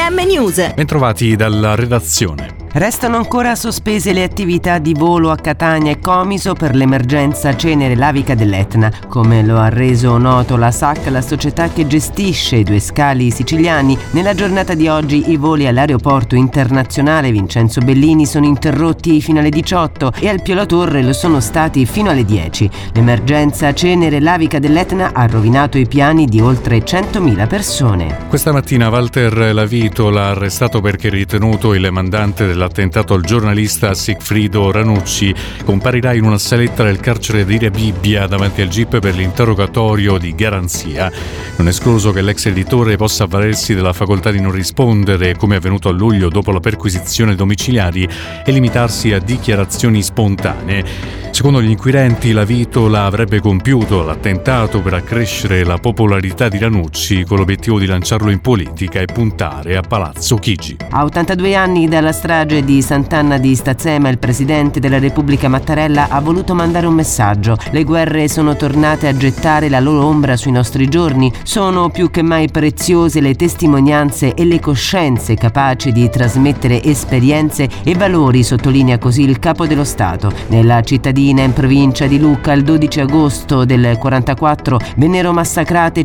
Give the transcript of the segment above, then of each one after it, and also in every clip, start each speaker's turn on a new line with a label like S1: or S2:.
S1: FM News.
S2: Bentrovati dalla redazione.
S3: Restano ancora sospese le attività di volo a Catania e Comiso per l'emergenza cenere lavica dell'Etna. Come lo ha reso noto la SAC, la società che gestisce i due scali siciliani, nella giornata di oggi i voli all'aeroporto internazionale Vincenzo Bellini sono interrotti fino alle 18 e al Pio La Torre lo sono stati fino alle 10. L'emergenza cenere lavica dell'Etna ha rovinato i piani di oltre 100.000 persone.
S2: Questa mattina Walter Lavito l'ha arrestato perché ritenuto il mandante dell'attentato al giornalista Sigfrido Ranucci. Comparirà in una saletta del carcere di Rebibbia davanti al GIP per l'interrogatorio di garanzia. Non è escluso che l'ex editore possa avvalersi della facoltà di non rispondere, come è avvenuto a luglio dopo la perquisizione domiciliari, e limitarsi a dichiarazioni spontanee. Secondo gli inquirenti, Lavito avrebbe compiuto l'attentato per accrescere la popolarità di Ranucci con l'obiettivo di lanciarlo in politica e puntare a Palazzo Chigi.
S3: A 82 anni dalla strage di Sant'Anna di Stazzema, il presidente della Repubblica Mattarella ha voluto mandare un messaggio. Le guerre sono tornate a gettare la loro ombra sui nostri giorni. Sono più che mai preziose le testimonianze e le coscienze capaci di trasmettere esperienze e valori, sottolinea così il capo dello Stato. Nella cittadina in provincia di Lucca il 12 agosto del 44 vennero massacrate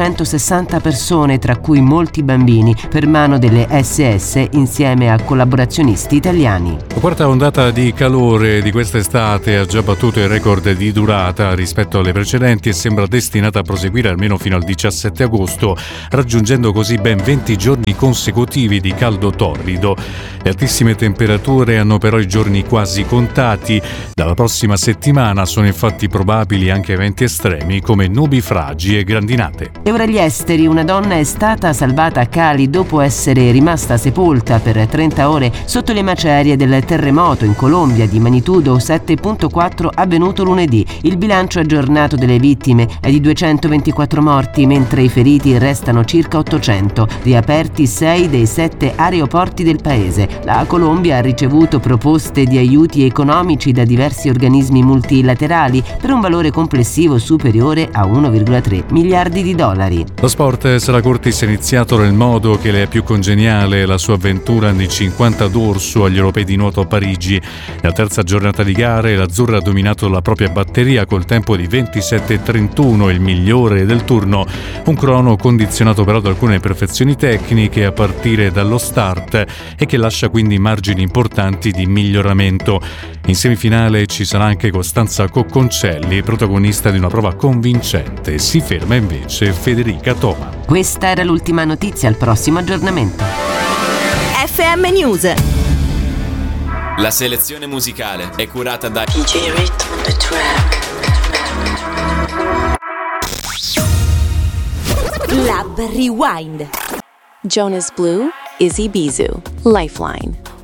S3: 560 persone, tra cui molti bambini, per mano delle SS insieme a collaborazionisti italiani.
S2: La quarta ondata di calore di quest'estate ha già battuto il record di durata rispetto alle precedenti e sembra destinata a proseguire almeno fino al 17 agosto, raggiungendo così ben 20 giorni consecutivi di caldo torrido. Le altissime temperature hanno però i giorni quasi contati. Dalla prossima settimana sono infatti probabili anche eventi estremi come nubifragi e grandinate.
S3: E ora gli esteri. Una donna è stata salvata a Cali dopo essere rimasta sepolta per 30 ore sotto le macerie del terremoto in Colombia di magnitudo 7.4 avvenuto lunedì. Il bilancio aggiornato delle vittime è di 224 morti, mentre i feriti restano circa 800. Riaperti 6 dei 7 aeroporti del paese. La Colombia ha ricevuto proposte di aiuti economici da diversi organismi multilaterali per un valore complessivo superiore a 1,3 miliardi di dollari.
S2: Lo sport Sara Curtis è iniziato nel modo che le è più congeniale, la sua avventura nei 50 d'orso agli europei di nuoto a Parigi. Nella terza giornata di gare l'azzurra ha dominato la propria batteria col tempo di 27,31, il migliore del turno, un crono condizionato però da alcune imperfezioni tecniche a partire dallo start e che lascia quindi margini importanti di miglioramento. In semifinale ci sarà anche Costanza Cocconcelli, protagonista di una prova convincente. Si ferma invece Federica Toma.
S3: Questa era l'ultima notizia, al prossimo aggiornamento.
S1: FM News.
S4: La selezione musicale è curata da
S5: DJ Rhythm on the track.
S1: Lab Rewind.
S6: Jonas Blue, Izzy Bizu, Lifeline.